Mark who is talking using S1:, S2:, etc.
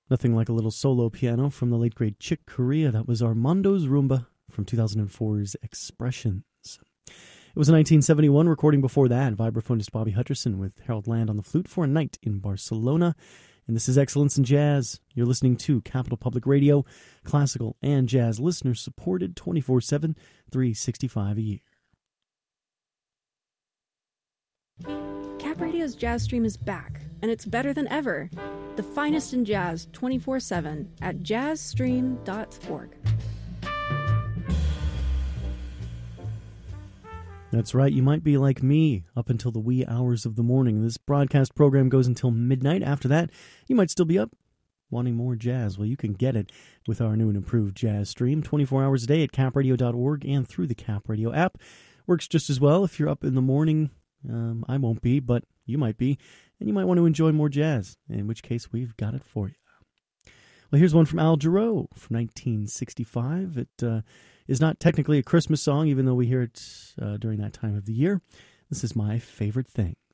S1: Nothing like a little solo piano from the late great Chick Corea. That was Armando's Rumba from 2004's Expressions. It was a 1971 recording before that. Vibraphonist Bobby Hutcherson with Harold Land on the flute for a night in Barcelona. And this is Excellence in Jazz. You're listening to Capital Public Radio, classical and jazz listeners supported 24/7, 365 a year.
S2: Cap Radio's Jazz Stream is back, and it's better than ever. The finest in jazz 24/7 at jazzstream.org.
S1: That's right, you might be like me up until the wee hours of the morning. This broadcast program goes until midnight. After that, you might still be up wanting more jazz. Well, you can get it with our new and improved Jazz Stream 24 hours a day at capradio.org and through the Cap Radio app. Works just as well if you're up in the morning. I won't be, but you might be, and you might want to enjoy more jazz, in which case we've got it for you. Well, here's one from Al Jarreau from 1965. It is not technically a Christmas song, even though we hear it during that time of the year. This is My Favorite Thing.